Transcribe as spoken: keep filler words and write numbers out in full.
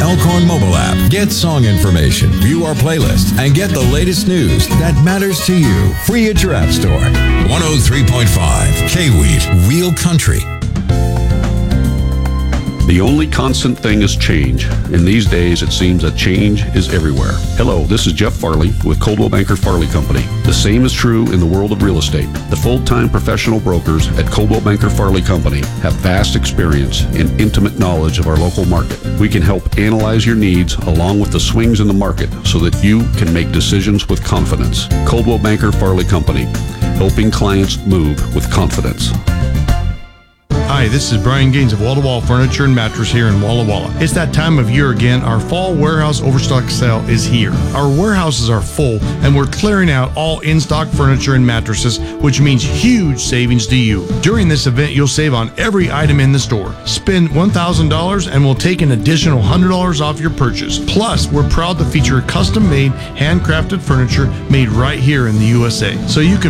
Elkhorn mobile app. Get song information, view our playlist, and get the latest news that matters to you. Free at your app store. one oh three point five K-Wheat, real country. The only constant thing is change. In these days, it seems that change is everywhere. Hello, this is Jeff Farley with Coldwell Banker Farley Company. The same is true in the world of real estate. The full-time professional brokers at Coldwell Banker Farley Company have vast experience and intimate knowledge of our local market. We can help analyze your needs along with the swings in the market so that you can make decisions with confidence. Coldwell Banker Farley Company, helping clients move with confidence. Hi, this is Brian Gaines of Wall to Wall Furniture and Mattress here in Walla Walla. It's that time of year again. Our fall warehouse overstock sale is here. Our warehouses are full and we're clearing out all in-stock furniture and mattresses, which means huge savings to you. During this event, you'll save on every item in the store. Spend one thousand dollars and we'll take an additional one hundred dollars off your purchase. Plus, we're proud to feature custom-made, handcrafted furniture made right here in the U S A. So you can